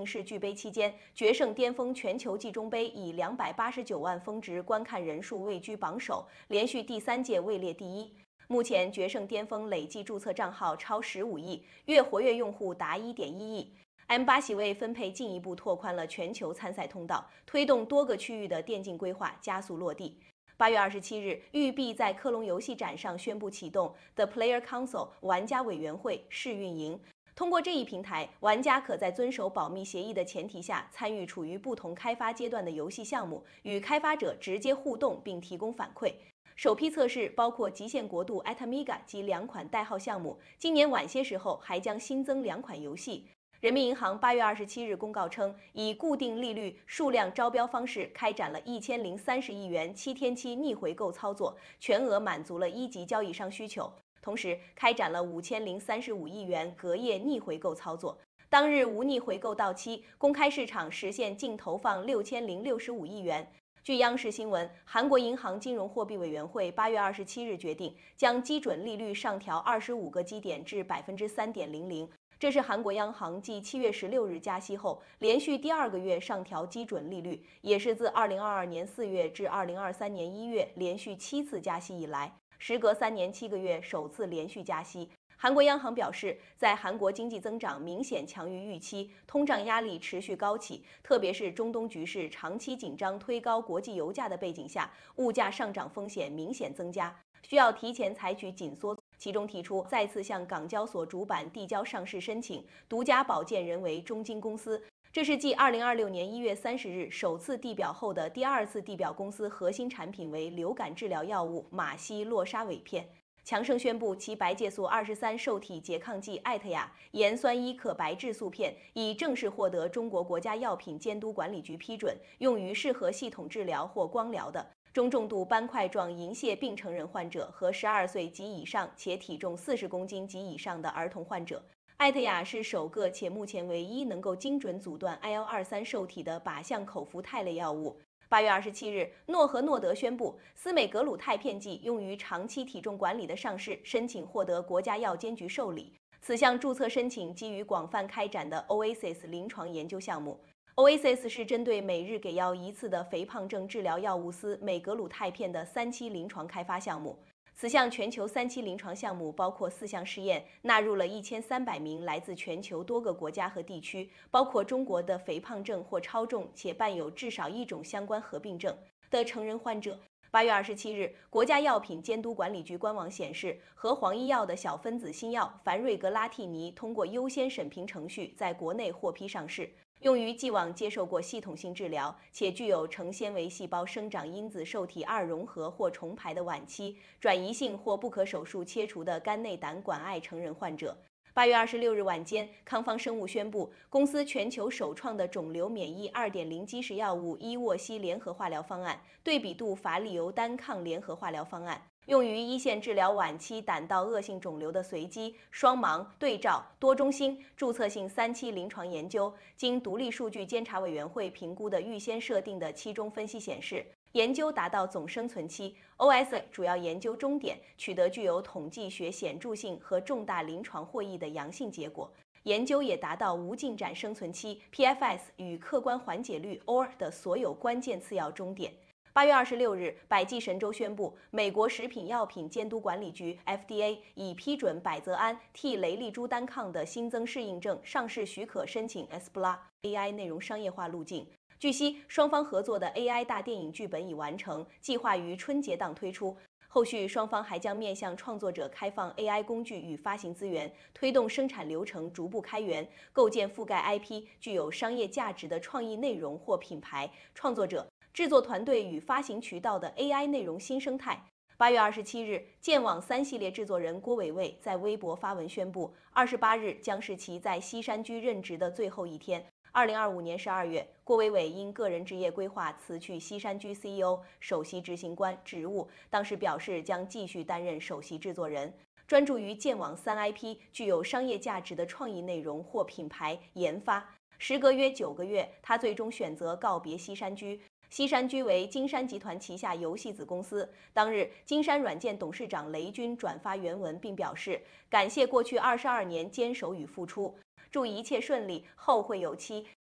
世俱杯期间，决胜巅峰全球季中杯以289万峰值观看人数位居榜首，连续第3届位列第一。目前，决胜巅峰累计注册账号超15亿，月活跃用户达1.1亿。M8席位分配进一步拓宽了全球参赛通道，推动多个区域的电竞规划加速落地。8月27日，育碧在科隆游戏展上宣布启动 The Player Council 玩家委员会试运营。通过这一平台，玩家可在遵守保密协议的前提下，参与处于不同开发阶段的游戏项目，与开发者直接互动并提供反馈。首批测试包括极限国度 Atomiga 及2款代号项目，今年晚些时候还将新增2款游戏。人民银行8月27日公告称，以固定利率数量招标方式开展了1030亿元7天期逆回购操作，全额满足了一级交易商需求。同时，开展了5035亿元隔夜逆回购操作。当日无逆回购到期，公开市场实现净投放6065亿元。据央视新闻，韩国银行金融货币委员会8月27日决定将基准利率上调25个基点至3.00%，这是韩国央行继7月16日加息后，连续第2个月上调基准利率，也是自2022年4月至2023年1月连续7次加息以来，时隔3年7个月首次连续加息。韩国央行表示，在韩国经济增长明显强于预期，通胀压力持续高企，特别是中东局势长期紧张推高国际油价的背景下，物价上涨风险明显增加，需要提前采取紧缩。其中提出再次向港交所主板递交上市申请，独家保荐人为中金公司。这是继2026年1月30日首次递表后的第2次递表，公司核心产品为流感治疗药物马西洛沙韦片。强生宣布，其白介素23受体拮抗剂艾特雅盐酸伊可白质素片已正式获得中国国家药品监督管理局批准，用于适合系统治疗或光疗的中重度斑块状银屑病成人患者和12岁及以上且体重40公斤及以上的儿童患者。艾特雅是首个且目前唯一能够精准阻断 IL-23受体的靶向口服肽类药物。8月27日，诺和诺德宣布，司美格鲁肽片剂用于长期体重管理的上市申请获得国家药监局受理。此项注册申请基于广泛开展的 Oasis 临床研究项目。Oasis 是针对每日给药1次的肥胖症治疗药物司美格鲁肽片的3期临床开发项目。此项全球3期临床项目包括4项试验，纳入了1300名来自全球多个国家和地区，包括中国的肥胖症或超重且伴有至少1种相关合并症的成人患者。8月27日，国家药品监督管理局官网显示，和黄医药的小分子新药凡瑞格拉替尼通过优先审评程序在国内获批上市。用于既往接受过系统性治疗且具有成纤维细胞生长因子受体2融合或重排的晚期、转移性或不可手术切除的肝内胆管癌成人患者。8月26日晚间，康方生物宣布，公司全球首创的肿瘤免疫2.0基石药物伊沃西联合化疗方案，对比度法利尤单抗联合化疗方案，用于一线治疗晚期胆道恶性肿瘤的随机、双盲、对照、多中心、注册性3期临床研究，经独立数据监察委员会评估的预先设定的期中分析显示，研究达到总生存期 OS 主要研究终点，取得具有统计学显著性和重大临床获益的阳性结果。研究也达到无进展生存期 PFS 与客观缓解率 OR 的所有关键次要终点。8月26日，百济神州宣布，美国食品药品监督管理局 FDA 已批准百泽安替雷利珠单抗的新增适应症上市许可申请 ESPLA AI 内容商业化路径。据悉，双方合作的 AI 大电影剧本已完成，计划于春节档推出。后续双方还将面向创作者开放 AI 工具与发行资源，推动生产流程逐步开源，构建覆盖 IP 具有商业价值的创意内容或品牌、创作者、制作团队与发行渠道的 AI 内容新生态。8月27日，剑网3系列制作人郭伟伟在微博发文宣布，28日将是其在西山居任职的最后一天。2025年12月，郭伟伟因个人职业规划辞去西山居 CEO、首席执行官职务，当时表示将继续担任首席制作人，专注于剑网3 IP 具有商业价值的创意内容或品牌研发。时隔约9个月，他最终选择告别西山居。西山居为金山集团旗下游戏子公司。当日，金山软件董事长雷军转发原文并表示，感谢过去22年坚守与付出，祝一切顺利，后会有期。